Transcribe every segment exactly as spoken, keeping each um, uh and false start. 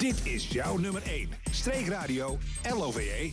Dit is jouw nummer één. Streekradio L O V E.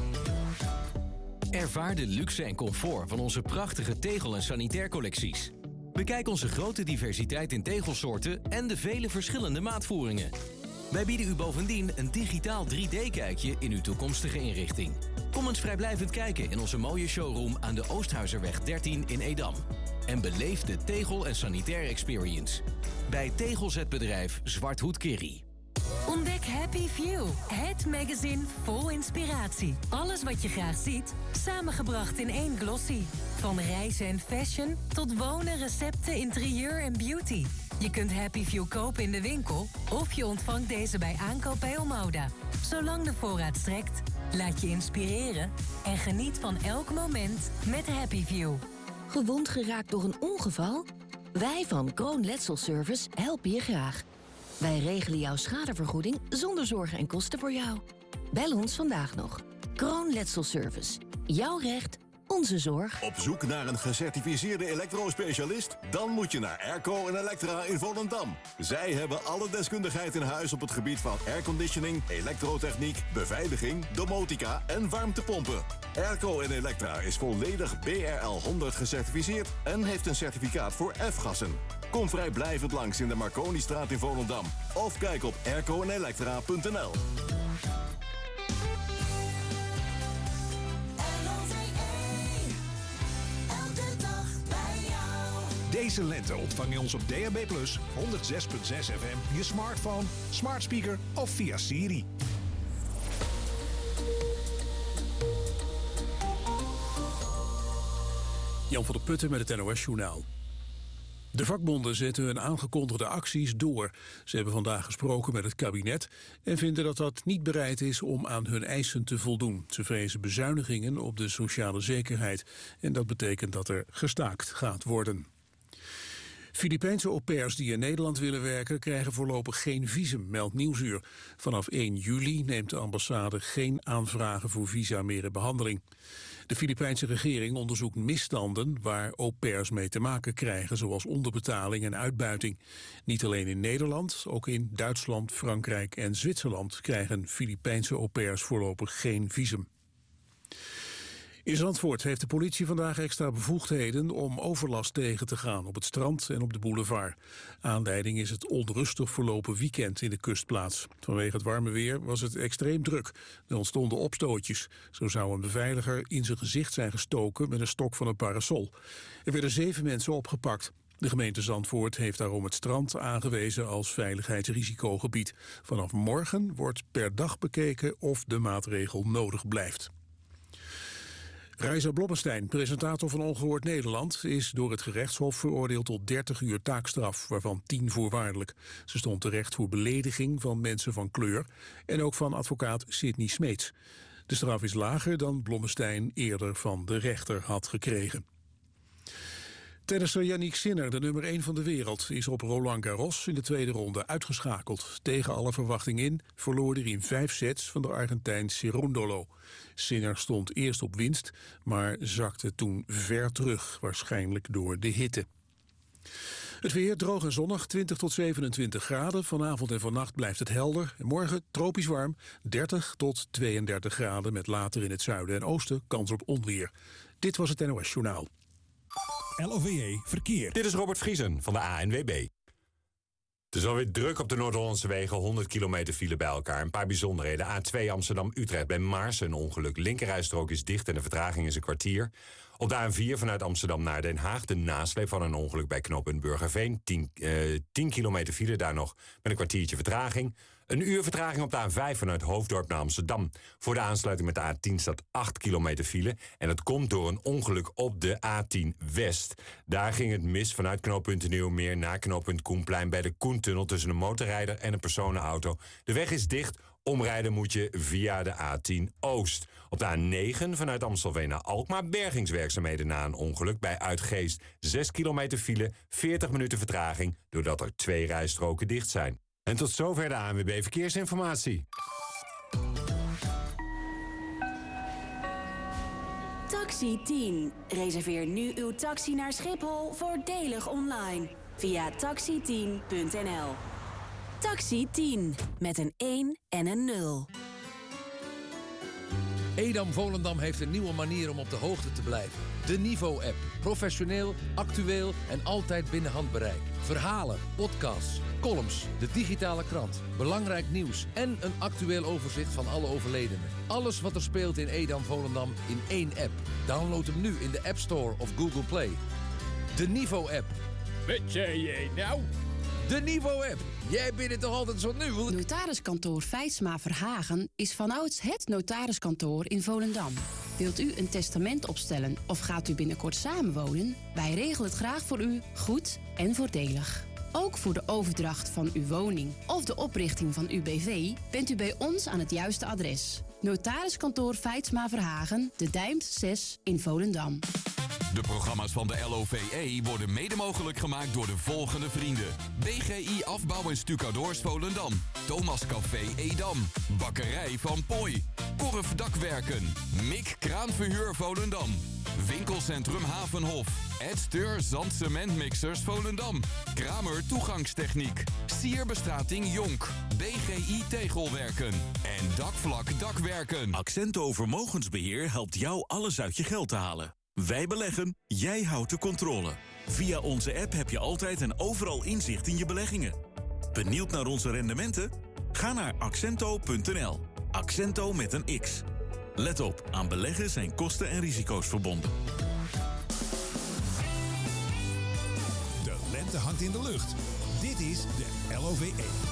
Ervaar de luxe en comfort van onze prachtige tegel- en sanitaircollecties. Bekijk onze grote diversiteit in tegelsoorten en de vele verschillende maatvoeringen. Wij bieden u bovendien een digitaal drie D-kijkje in uw toekomstige inrichting. Kom eens vrijblijvend kijken in onze mooie showroom aan de Oosthuizerweg dertien in Edam. En beleef de tegel- en sanitair experience. Bij tegelzetbedrijf Zwarthoed Kerry. Ontdek Happy View, het magazine vol inspiratie. Alles wat je graag ziet, samengebracht in één glossy. Van reizen en fashion tot wonen, recepten, interieur en beauty. Je kunt Happy View kopen in de winkel of je ontvangt deze bij aankoop bij Omoda. Zolang de voorraad strekt, laat je inspireren en geniet van elk moment met Happy View. Gewond geraakt door een ongeval? Wij van Kroon Letselservice helpen je graag. Wij regelen jouw schadevergoeding zonder zorgen en kosten voor jou. Bel ons vandaag nog. Kroon Letselservice. Jouw recht, onze zorg. Op zoek naar een gecertificeerde elektrospecialist? Dan moet je naar Airco en Electra in Volendam. Zij hebben alle deskundigheid in huis op het gebied van airconditioning, elektrotechniek, beveiliging, domotica en warmtepompen. Airco en Electra is volledig B R L honderd gecertificeerd en heeft een certificaat voor F-gassen. Kom vrijblijvend langs in de Marconistraat in Volendam. Of kijk op airco en electra punt n l. Deze lente ontvang je ons op D A B plus, honderd zes komma zes F M, je smartphone, smart speaker of via Siri. Jan van der Putten met het N O S-journaal. De vakbonden zetten hun aangekondigde acties door. Ze hebben vandaag gesproken met het kabinet en vinden dat dat niet bereid is om aan hun eisen te voldoen. Ze vrezen bezuinigingen op de sociale zekerheid en dat betekent dat er gestaakt gaat worden. Filipijnse au pairs die in Nederland willen werken krijgen voorlopig geen visum, meldt Nieuwsuur. Vanaf één juli neemt de ambassade geen aanvragen voor visa meer in behandeling. De Filipijnse regering onderzoekt misstanden waar au pairs mee te maken krijgen, zoals onderbetaling en uitbuiting. Niet alleen in Nederland, ook in Duitsland, Frankrijk en Zwitserland krijgen Filipijnse au pairs voorlopig geen visum. In Zandvoort heeft de politie vandaag extra bevoegdheden om overlast tegen te gaan op het strand en op de boulevard. Aanleiding is het onrustig verlopen weekend in de kustplaats. Vanwege het warme weer was het extreem druk. Er ontstonden opstootjes. Zo zou een beveiliger in zijn gezicht zijn gestoken met een stok van een parasol. Er werden zeven mensen opgepakt. De gemeente Zandvoort heeft daarom het strand aangewezen als veiligheidsrisicogebied. Vanaf morgen wordt per dag bekeken of de maatregel nodig blijft. Reisa Blommestein, presentator van Ongehoord Nederland, is door het gerechtshof veroordeeld tot dertig uur taakstraf, waarvan tien voorwaardelijk. Ze stond terecht voor belediging van mensen van kleur en ook van advocaat Sidney Smeets. De straf is lager dan Blommestein eerder van de rechter had gekregen. Tennisser Yannick Sinner, de nummer één van de wereld, is op Roland Garros in de tweede ronde uitgeschakeld. Tegen alle verwachting in verloor hij in vijf sets van de Argentijn Cerundolo. Sinner stond eerst op winst, maar zakte toen ver terug, waarschijnlijk door de hitte. Het weer droog en zonnig, twintig tot zevenentwintig graden. Vanavond en vannacht blijft het helder. En morgen tropisch warm, dertig tot tweeëndertig graden... met later in het zuiden en oosten kans op onweer. Dit was het N O S Journaal. L O V E Verkeer. Dit is Robert Vriesen van de A N W B. Het is alweer druk op de Noord-Hollandse wegen, honderd kilometer file bij elkaar. Een paar bijzonderheden. A twee Amsterdam-Utrecht bij Maarsen, een ongeluk. Linkerrijstrook is dicht en de vertraging is een kwartier. Op de A vier vanuit Amsterdam naar Den Haag, de nasleep van een ongeluk bij knooppunt Burgerveen. tien kilometer file daar nog met een kwartiertje vertraging. Een uur vertraging op de A vijf vanuit Hoofddorp naar Amsterdam. Voor de aansluiting met de A tien staat acht kilometer file. En dat komt door een ongeluk op de A tien West. Daar ging het mis vanuit knooppunt Nieuwmeer naar knooppunt Koenplein bij de Koentunnel tussen een motorrijder en een personenauto. De weg is dicht. Omrijden moet je via de A tien Oost. Op de A negen vanuit Amstelveen naar Alkmaar bergingswerkzaamheden na een ongeluk bij Uitgeest. zes kilometer file, veertig minuten vertraging, doordat er twee rijstroken dicht zijn. En tot zover de A N W B Verkeersinformatie. Taxi tien. Reserveer nu uw taxi naar Schiphol voordelig online. Via taxi tien punt n l. Taxi tien. Met een één en een nul. Edam Volendam heeft een nieuwe manier om op de hoogte te blijven. De Niveau-app. Professioneel, actueel en altijd binnen handbereik. Verhalen, podcasts, columns, de digitale krant, belangrijk nieuws en een actueel overzicht van alle overledenen. Alles wat er speelt in Edam Volendam in één app. Download hem nu in de App Store of Google Play. De Niveau-app. Wat zei jij nou? De Niveau-app. Jij bent het toch altijd zo nu? Notariskantoor Feitsma Verhagen is vanouds het notariskantoor in Volendam. Wilt u een testament opstellen of gaat u binnenkort samenwonen? Wij regelen het graag voor u, goed en voordelig. Ook voor de overdracht van uw woning of de oprichting van uw B V bent u bij ons aan het juiste adres. Notariskantoor Feitsma Verhagen, De Dijmt zes in Volendam. De programma's van de L O V E worden mede mogelijk gemaakt door de volgende vrienden. B G I Afbouw en Stucadoors Volendam. Thomas Café Edam. Bakkerij Van Pooi. Korf Dakwerken. Mik Kraanverhuur Volendam. Winkelcentrum Havenhof. Ed Steur Zand Cementmixers Volendam. Kramer Toegangstechniek. Sierbestrating Jonk. B G I Tegelwerken. En Dakvlak Dakwerken. Accento Vermogensbeheer helpt jou alles uit je geld te halen. Wij beleggen, jij houdt de controle. Via onze app heb je altijd en overal inzicht in je beleggingen. Benieuwd naar onze rendementen? Ga naar accento punt n l. Accento met een X. Let op, aan beleggen zijn kosten en risico's verbonden. De lente hangt in de lucht. Dit is de L O V E.